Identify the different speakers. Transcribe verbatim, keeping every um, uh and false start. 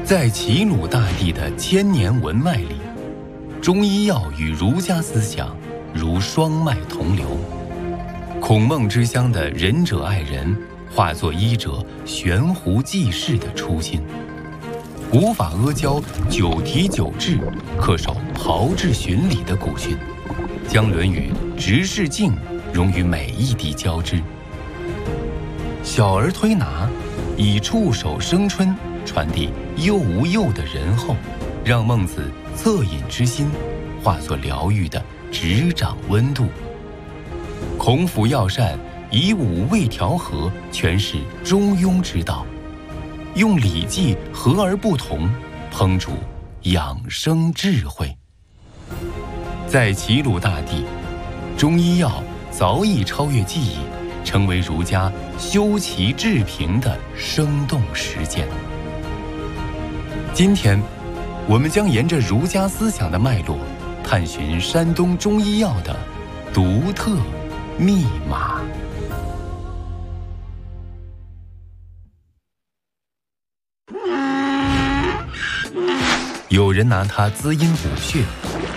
Speaker 1: 在齐鲁大地的千年文脉里，中医药与儒家思想如双脉同流。孔孟之乡的仁者爱人，化作医者悬壶济世的初心。古法阿胶，九提九治，恪守炮制循理的古训，将《论语》直视镜融于每一滴胶汁。小儿推拿，以触手生春，传递幼无幼的仁厚，让孟子恻隐之心化作疗愈的执掌温度。孔府药膳以五味调和诠释中庸之道，用《礼记》和而不同，烹煮养生智慧。在齐鲁大地，中医药早已超越记忆，成为儒家修齐治平的生动实践。今天，我们将沿着儒家思想的脉络，探寻山东中医药的独特密码。有人拿它滋阴补血，